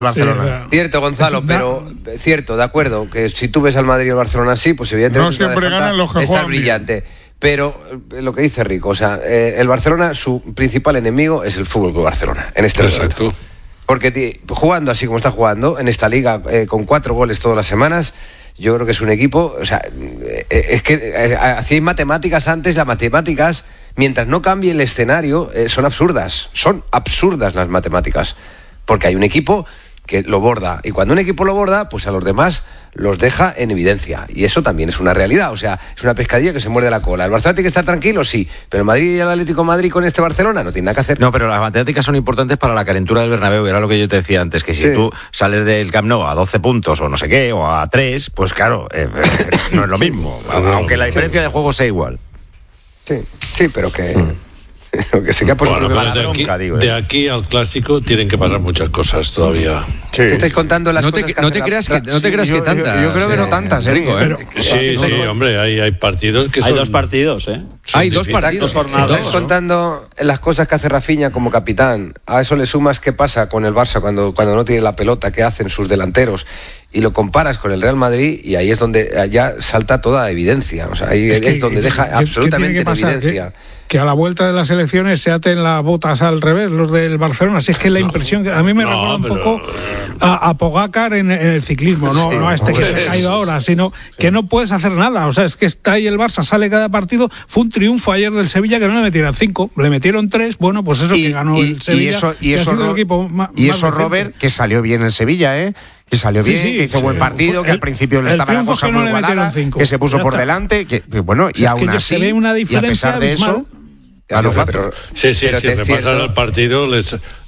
Barcelona. Sí, cierto, Gonzalo, pero cierto, de acuerdo, que si tú ves al Madrid y al Barcelona así, pues evidentemente no siempre ganan los que juegan brillante. Pero lo que dice Rico, o sea, el Barcelona, su principal enemigo es el Fútbol Club Barcelona, en este momento. Porque jugando así como está jugando, en esta liga, con 4 goles todas las semanas, yo creo que es un equipo, o sea, es que hacíais matemáticas antes, las matemáticas, mientras no cambie el escenario, son absurdas las matemáticas, porque hay un equipo que lo borda, y cuando un equipo lo borda, pues a los demás los deja en evidencia, y eso también es una realidad, o sea, es una pescadilla que se muerde la cola. ¿El Barcelona tiene que estar tranquilo? Sí, pero el Madrid y el Atlético de Madrid con este Barcelona no tiene nada que hacer. No, pero las matemáticas son importantes para la calentura del Bernabéu, era lo que yo te decía antes, que si tú sales del Camp Nou a 12 puntos o no sé qué, o a 3, pues claro, no es lo mismo, aunque la diferencia de juego sea igual. Sí, pero que... Lo que se queda de aquí al clásico tienen que pasar muchas cosas todavía. Sí. ¿Estáis contando las cosas no te creas que tantas. Yo creo que no tantas, Rico, Sí, hombre, hay partidos que hay 2 partidos, Hay 2 partidos. Estáis contando las cosas que hace Rafinha como capitán. A eso le sumas qué pasa con el Barça cuando no tiene la pelota, qué hacen sus delanteros, y lo comparas con el Real Madrid, y ahí es donde ya salta toda evidencia. O sea, ahí es donde deja absolutamente en evidencia. Que a la vuelta de las elecciones se aten las botas al revés, los del Barcelona. Así es que la impresión, a mí me recuerda un poco a Pogacar en el ciclismo, no a este que se ha caído ahora, sino que no puedes hacer nada. O sea, es que está ahí el Barça, sale cada partido. Fue un triunfo ayer del Sevilla que no le metieron 5, le metieron 3. Bueno, pues eso que ganó el Sevilla. Y eso, Robert, que salió bien el Sevilla, que salió bien, que hizo buen partido, que al principio le estaba la cosa muy igualada, que se puso por delante, que bueno, y aún así, se ve una diferencia, y a pesar de eso... Si repasan el partido les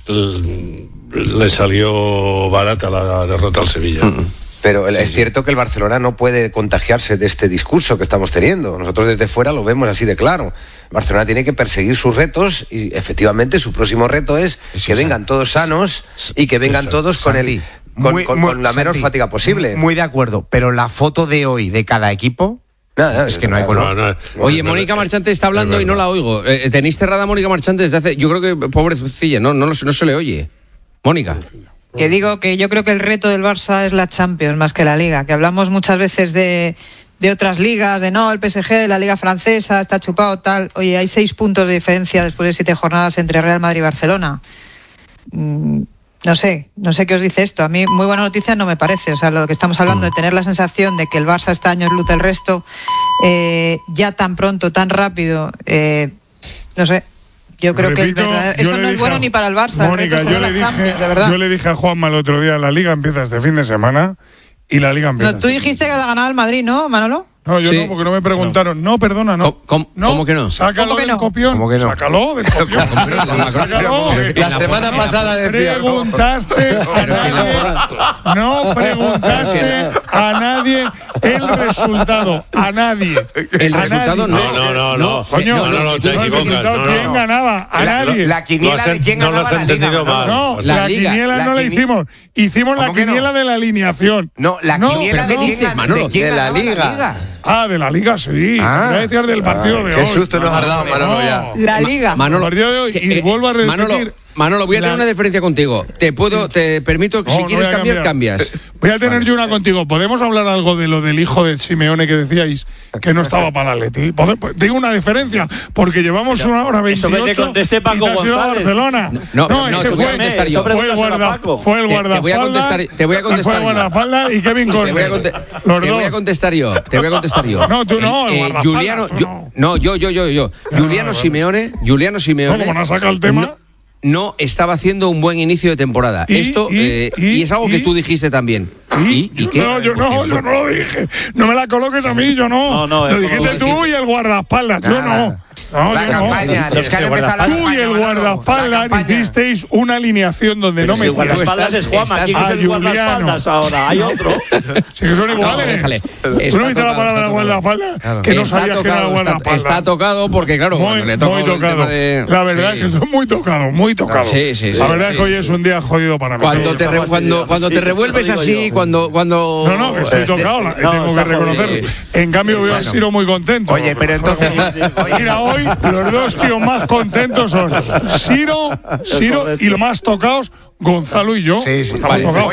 salió barata la derrota al Sevilla. Pero es cierto que el Barcelona no puede contagiarse de este discurso que estamos teniendo. Nosotros desde fuera lo vemos así de claro. Barcelona tiene que perseguir sus retos, y efectivamente su próximo reto es que vengan todos sanos y que vengan todos con la menor fatiga posible. Muy de acuerdo, pero la foto de hoy de cada equipo... es que no hay color. Oye, Mónica Marchante está hablando y no la oigo. ¿Tenéis cerrada a Mónica Marchante desde hace...? Yo creo que, pobrecilla, no se le oye. Mónica. Que digo que yo creo que el reto del Barça es la Champions más que la Liga, que hablamos muchas veces de otras ligas, de el PSG, la Liga Francesa, está chupado, tal. Oye, hay 6 puntos de diferencia después de 7 jornadas entre Real Madrid y Barcelona. No sé qué os dice esto. A mí muy buena noticia no me parece. O sea, lo que estamos hablando de tener la sensación de que el Barça está años luz del resto, ya tan pronto, tan rápido, no sé. Yo creo que eso no es bueno ni para el Barça. Mónica, yo le dije a Juanma el otro día, la Liga empieza este fin de semana y la Liga empieza. No, tú dijiste que ha ganado el Madrid, ¿no, Manolo? No, yo no, porque no me preguntaron. No, perdona, no. ¿Cómo que no? Sácalo del copión. ¿Cómo que no? Sácalo del copión. La semana pasada preguntaste a nadie. No preguntaste a nadie el resultado. A nadie. El resultado no. Coño, no te equivocas. ¿Quién ganaba? A nadie. La quiniela de quién ganaba. No lo has entendido mal. No, la quiniela no la hicimos. Hicimos la quiniela de la alineación. No, la quiniela de quién la Liga. De la Liga, sí. Voy a decir del partido de hoy. Qué susto nos has dado, Manolo, ya. La Liga. Manolo, el partido de hoy, y vuelvo a repetir. Manolo, voy a tener una diferencia contigo. Te permito que si quieres cambiar, cambias. Voy a tener yo una contigo. ¿Podemos hablar algo de lo del hijo de Simeone que decíais que no estaba para el Atleti? Digo una diferencia, porque llevamos 1 hora 28 eso que te conteste Paco y te has ido a Barcelona. Fue el guardaespaldas. Te voy a contestar Fue el guardaespaldas y Kevin Conner. Te voy a contestar yo. No, tú no, el Juliano, yo. Juliano Simeone. ¿Cómo no saca el tema? No estaba haciendo un buen inicio de temporada. Y es algo que tú dijiste también. ¿Y qué? No, yo no lo dije. No me la coloques a mí, yo no. Lo dijiste tú y el guardaespaldas, yo no. La campaña, los que han empezado la Tú y el guardaespaldas hicisteis una alineación donde no me el guardaespaldas es Juanma, ¿quién es el guardaespaldas ahora? Hay otro. Sí que son iguales. ¿Tú no viste la palabra guardaespaldas? Que no sabías que era guardaespaldas. Está tocado porque, claro, cuando le toca el tema de... La verdad es que estoy muy tocado. Sí. La verdad es que hoy es un día jodido para mí. Cuando te revuelves así, cuando... No, estoy tocado, tengo que reconocerlo. En cambio, hubiera sido muy contento. Oye, pero entonces... Mira, hoy hoy los dos tíos más contentos son Siro y lo más tocados, Gonzalo y yo. Sí, estamos tocados.